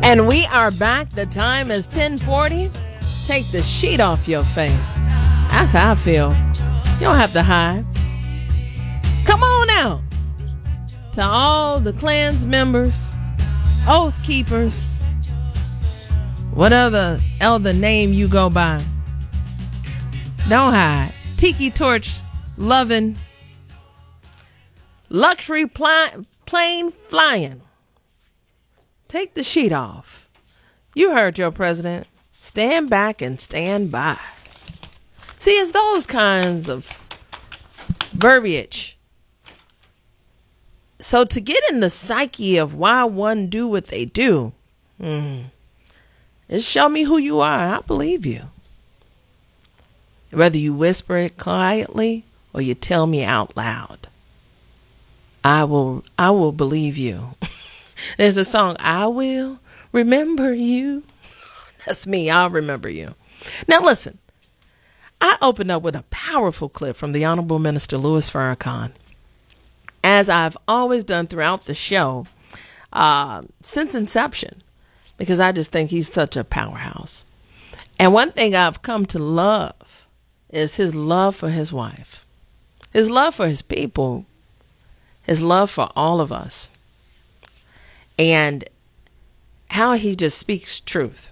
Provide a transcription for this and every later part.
And we are back. The time is 10:40. Take the sheet off your face. That's how I feel. You don't have to hide. Come on out. To all the Klans members, Oath Keepers, whatever other name you go by, don't hide. Tiki torch loving, luxury plane flying. Take the sheet off. You heard your president. Stand back and stand by. See, it's those kinds of verbiage. So to get in the psyche of why one do what they do, just show me who you are. I believe you. Whether you whisper it quietly or you tell me out loud, I will believe you. There's a song, I will remember you. That's me. I'll remember you. Now listen, I opened up with a powerful clip from the Honorable Minister Louis Farrakhan, as I've always done throughout the show since inception, because I just think he's such a powerhouse. And one thing I've come to love is his love for his wife, his love for his people, his love for all of us, and how he just speaks truth.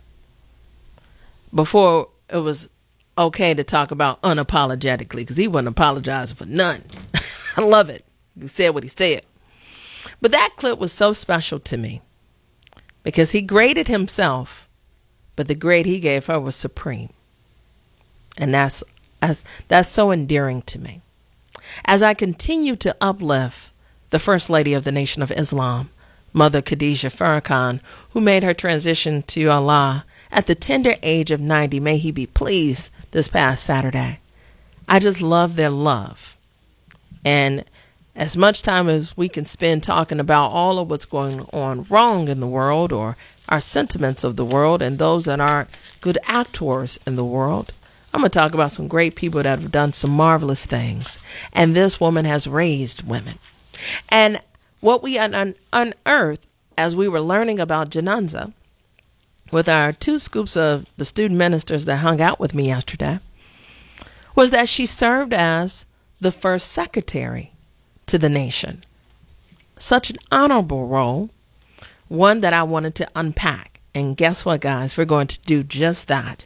Before it was okay to talk about unapologetically, because he wasn't apologizing for none. I love it. He said what he said. But that clip was so special to me because he graded himself, but the grade he gave her was supreme. And that's so endearing to me. As I continue to uplift the First Lady of the Nation of Islam, Mother Khadijah Farrakhan, who made her transition to Allah at the tender age of 90, may he be pleased, this past Saturday. I just love their love. And as much time as we can spend talking about all of what's going on wrong in the world, or our sentiments of the world and those that aren't good actors in the world, I'm going to talk about some great people that have done some marvelous things. And this woman has raised women. And what we unearthed as we were learning about Jananza with our 2 scoops of the student ministers that hung out with me yesterday was that she served as the first secretary to the nation. Such an honorable role, one that I wanted to unpack. And guess what, guys? We're going to do just that.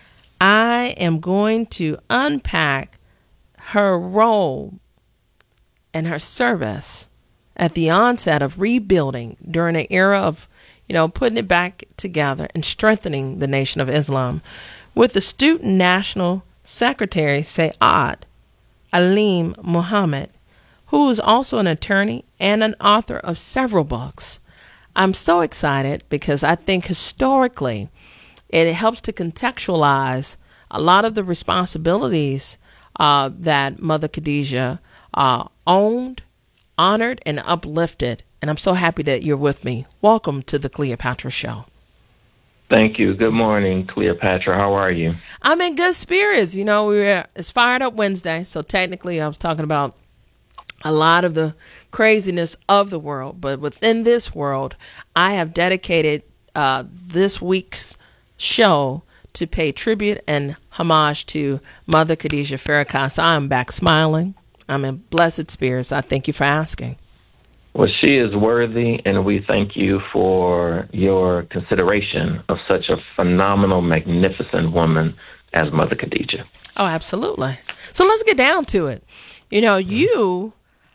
I am going to unpack her role and her service at the onset of rebuilding during an era of, putting it back together and strengthening the Nation of Islam with the student national secretary, Sayyid Alim Muhammad, who is also an attorney and an author of several books. I'm so excited because I think historically it helps to contextualize a lot of the responsibilities that Mother Khadijah owned, honored, and uplifted. And I'm so happy that you're with me. Welcome to the Cleopatra Show. Thank you. Good morning, Cleopatra. How are you? I'm in good spirits. It's Fired Up Wednesday. So technically I was talking about a lot of the craziness of the world. But within this world, I have dedicated this week's show to pay tribute and homage to Mother Khadijah Farrakhan. So I'm back smiling. I'm in blessed spirits. I thank you for asking. Well, she is worthy, and we thank you for your consideration of such a phenomenal, magnificent woman as Mother Khadijah. Oh, absolutely. So let's get down to it. You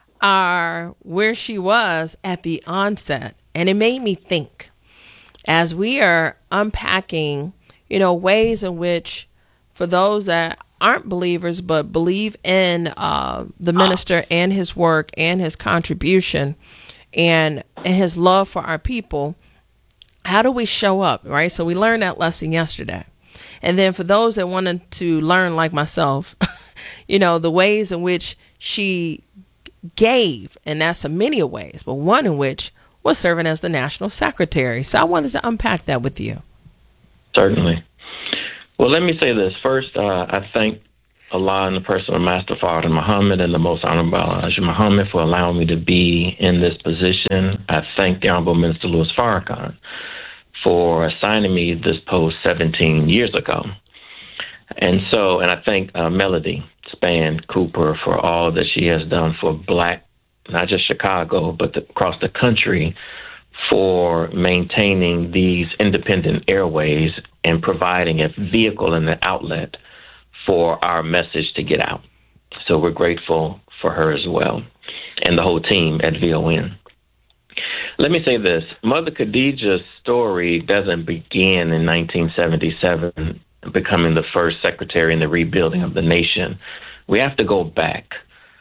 are where she was at the onset, and it made me think as we are unpacking, ways in which, for those that aren't believers but believe in the minister and his work and his contribution and his love for our people, how do we show up, right? So we learned that lesson yesterday. And then for those that wanted to learn like myself, the ways in which she gave, and that's in many ways, but one in which was serving as the national secretary. So I wanted to unpack that with you. Certainly. Well, let me say this. First, I thank Allah in the person of Master Fard Muhammad and the Most Honorable Elijah Muhammad for allowing me to be in this position. I thank the Honorable Minister Louis Farrakhan for assigning me this post 17 years ago. And I thank Melody Span Cooper for all that she has done for Black, not just Chicago, but across the country, for maintaining these independent airways and providing a vehicle and an outlet for our message to get out. So we're grateful for her as well, and the whole team at VON. Let me say this. Mother Khadijah's story doesn't begin in 1977, becoming the first secretary in the rebuilding of the nation. We have to go back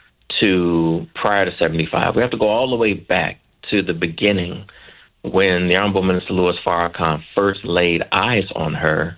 to prior to 75. We have to go all the way back to the beginning when the Honorable Minister Louis Farrakhan first laid eyes on her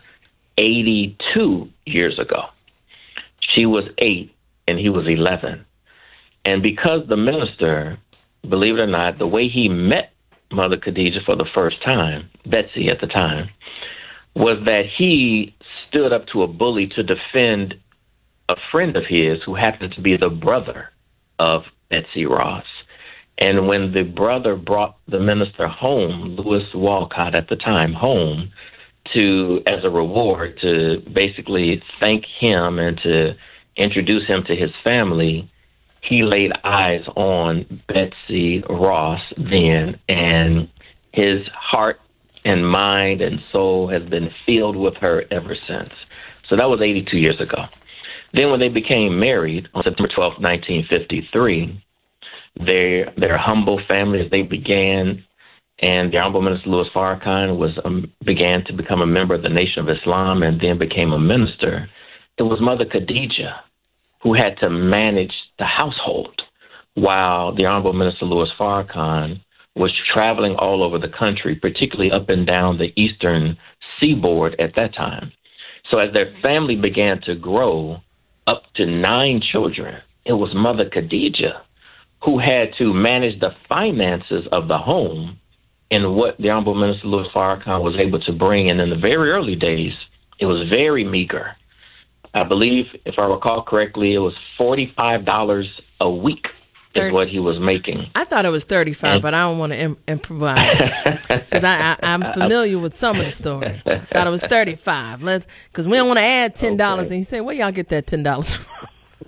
82 years ago. She was 8 and he was 11. And because the minister, believe it or not, the way he met Mother Khadijah for the first time, Betsy at the time, was that he stood up to a bully to defend a friend of his who happened to be the brother of Betsy Ross. And when the brother brought the minister home, Louis Walcott at the time, home, as a reward to basically thank him and to introduce him to his family, he laid eyes on Betsy Ross then, and his heart and mind and soul has been filled with her ever since. So that was 82 years ago. Then when they became married on September 12, 1953, their humble family as they began, and the Honorable Minister Louis Farrakhan began to become a member of the Nation of Islam and then became a minister. It was Mother Khadijah who had to manage the household while the Honorable Minister Louis Farrakhan was traveling all over the country, particularly up and down the eastern seaboard at that time. So as their family began to grow up to 9 children, it was Mother Khadijah who had to manage the finances of the home and what the Honorable Minister Louis Farrakhan was able to bring. And in the very early days, it was very meager. I believe, if I recall correctly, it was $45 a week is what he was making. I thought it was 35, but I don't want to improvise because I'm familiar with some of the story. I thought it was 35. Because we don't want to add $10. Okay. And he said, "Where y'all get that $10 from?"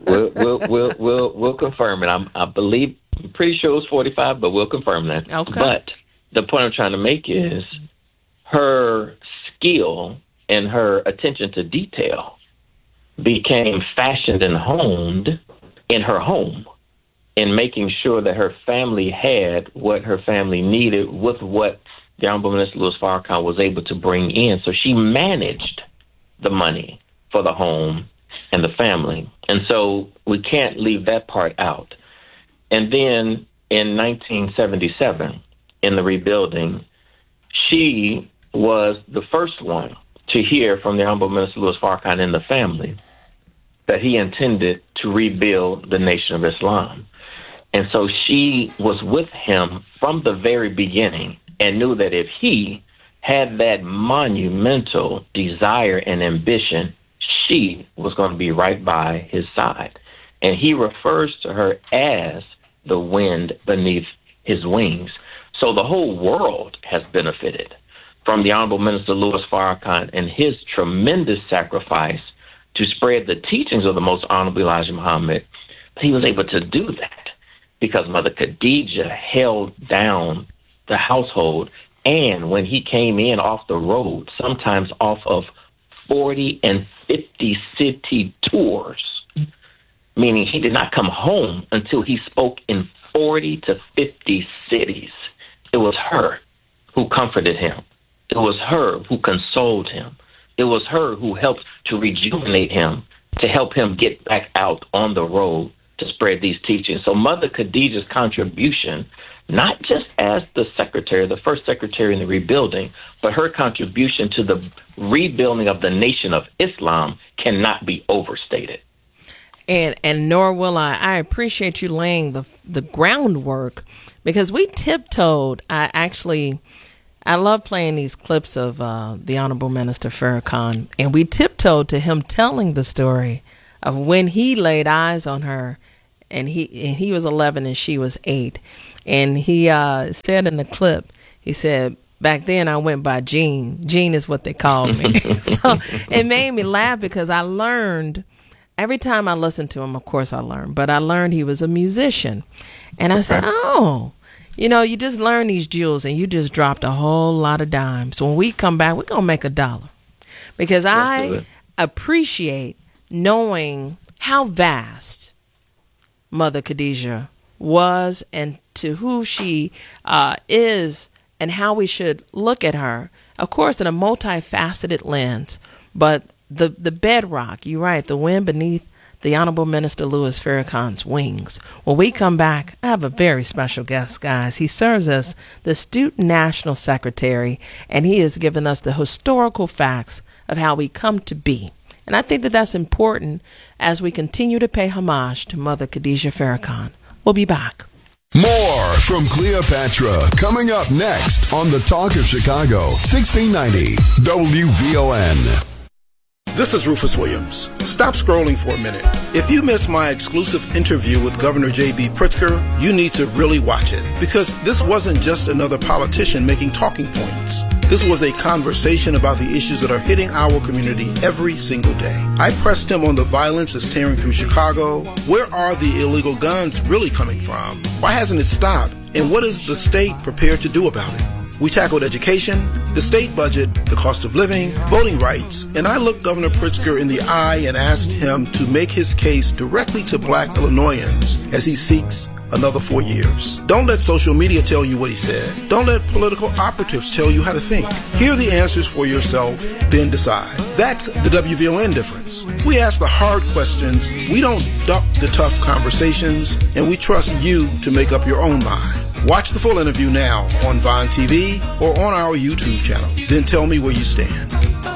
We'll confirm it. I'm pretty sure it was 45, but we'll confirm that. Okay. But the point I'm trying to make is her skill and her attention to detail became fashioned and honed in her home, in making sure that her family had what her family needed with what the Honorable Minister Louis Farrakhan was able to bring in. So she managed the money for the home and the family. And so we can't leave that part out. And then in 1977, in the rebuilding, she was the first one to hear from the Honorable Minister Louis Farrakhan and the family that he intended to rebuild the Nation of Islam. And so she was with him from the very beginning and knew that if he had that monumental desire and ambition, she was going to be right by his side. And he refers to her as the wind beneath his wings. So the whole world has benefited from the Honorable Minister Louis Farrakhan and his tremendous sacrifice to spread the teachings of the Most Honorable Elijah Muhammad. He was able to do that because Mother Khadijah held down the household. And when he came in off the road, sometimes off of 40 and 50 city tours, meaning he did not come home until he spoke in 40 to 50 cities. It was her who comforted him. It was her who consoled him. It was her who helped to rejuvenate him, to help him get back out on the road to spread these teachings. So Mother Khadijah's contribution, not just as the secretary, the first secretary in the rebuilding, but her contribution to the rebuilding of the Nation of Islam cannot be overstated. And nor will I. I appreciate you laying the groundwork because we tiptoed. I love playing these clips of the Honorable Minister Farrakhan, and we tiptoed to him telling the story of when he laid eyes on her, and he was 11 and she was 8, and he said in the clip, he said, Back then, I went by Gene. Gene is what they called me. So it made me laugh because I learned, every time I listened to him, of course I learned, but I learned he was a musician. And I said, oh, you know, you just learn these jewels and you just dropped a whole lot of dimes. So when we come back, we're going to make $1. Because I appreciate knowing how vast Mother Khadijah was and to who she is and how we should look at her. Of course, in a multifaceted lens, but the bedrock, you're right, the wind beneath the Honorable Minister Louis Farrakhan's wings. When we come back, I have a very special guest, guys. He serves as the Student National Secretary, and he has given us the historical facts of how we come to be. And I think that that's important as we continue to pay homage to Mother Khadijah Farrakhan. We'll be back. More from Cleopatra coming up next on The Talk of Chicago, 1690 WVON. This is Rufus Williams. Stop scrolling for a minute. If you missed my exclusive interview with Governor J.B. Pritzker, you need to really watch it, because this wasn't just another politician making talking points. This was a conversation about the issues that are hitting our community every single day. I pressed him on the violence that's tearing through Chicago. Where are the illegal guns really coming from? Why hasn't it stopped? And what is the state prepared to do about it? We tackled education, the state budget, the cost of living, voting rights, and I looked Governor Pritzker in the eye and asked him to make his case directly to Black Illinoisans as he seeks another 4 years. Don't let social media tell you what he said. Don't let political operatives tell you how to think. Hear the answers for yourself, then decide. That's the WVON difference. We ask the hard questions, we don't duck the tough conversations, and we trust you to make up your own mind. Watch the full interview now on Vine TV or on our YouTube channel. Then tell me where you stand.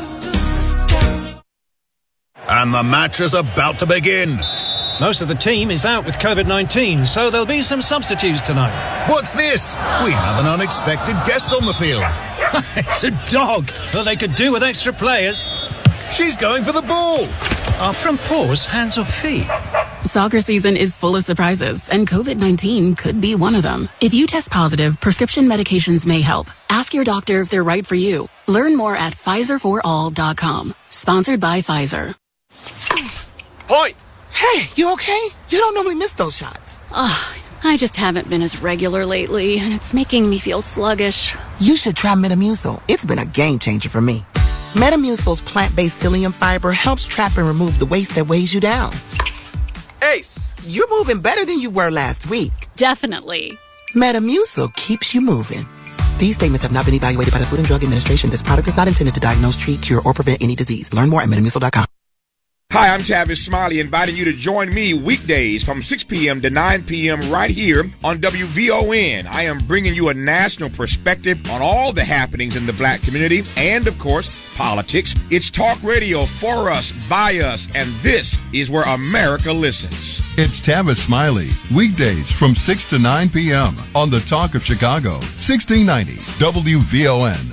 And the match is about to begin. Most of the team is out with COVID-19, so there'll be some substitutes tonight. What's this? We have an unexpected guest on the field. It's a dog. Well, they could do with extra players. She's going for the ball. Are front paws hands or feet? Soccer season is full of surprises, and COVID-19 could be one of them. If you test positive, prescription medications may help. Ask your doctor if they're right for you. Learn more at PfizerForAll.com. Sponsored by Pfizer. Point! Hey, you okay? You don't normally miss those shots. I just haven't been as regular lately, and it's making me feel sluggish. You should try Metamucil. It's been a game changer for me. Metamucil's plant-based psyllium fiber helps trap and remove the waste that weighs you down. Ace, you're moving better than you were last week. Definitely. Metamucil keeps you moving. These statements have not been evaluated by the Food and Drug Administration. This product is not intended to diagnose, treat, cure, or prevent any disease. Learn more at Metamucil.com. Hi, I'm Tavis Smiley, inviting you to join me weekdays from 6 p.m. to 9 p.m. right here on WVON. I am bringing you a national perspective on all the happenings in the Black community and, of course, politics. It's talk radio for us, by us, and this is where America listens. It's Tavis Smiley, weekdays from 6 to 9 p.m. on The Talk of Chicago, 1690 WVON.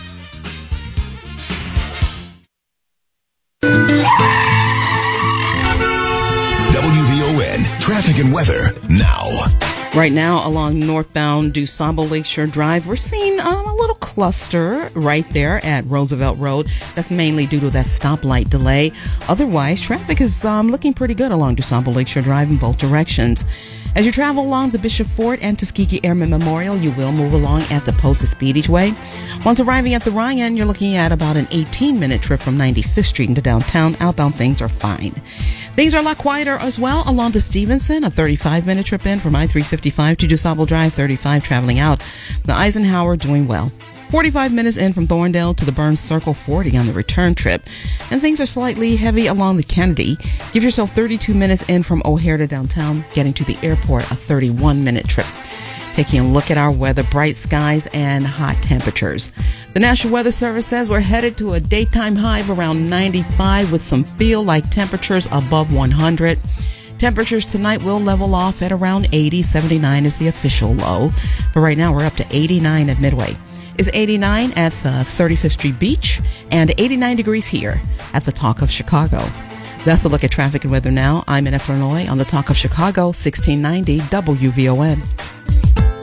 WVON traffic and weather now. Right now, along northbound DuSable Lakeshore Drive, we're seeing a little cluster right there at Roosevelt Road. That's mainly due to that stoplight delay. Otherwise, traffic is looking pretty good along DuSable Lakeshore Drive in both directions. As you travel along the Bishop Ford and Tuskegee Airmen Memorial, you will move along at the Post of Speed each way. Once arriving at the Ryan, you're looking at about an 18-minute trip from 95th Street into downtown. Outbound things are fine. Things are a lot quieter as well along the Stevenson, a 35-minute trip in from I-355 to DuSable Drive, 35 traveling out. The Eisenhower doing well. 45 minutes in from Thorndale to the Burns Circle, 40 on the return trip. And things are slightly heavy along the Kennedy. Give yourself 32 minutes in from O'Hare to downtown, getting to the airport, a 31-minute trip. Taking a look at our weather, bright skies and hot temperatures. The National Weather Service says we're headed to a daytime high of around 95 with some feel-like temperatures above 100. Temperatures tonight will level off at around 80. 79 is the official low. But right now we're up to 89 at Midway. Is 89 at the 35th Street Beach and 89 degrees here at the Talk of Chicago. That's a look at traffic and weather now. I'm in Illinois on the Talk of Chicago, 1690 WVON.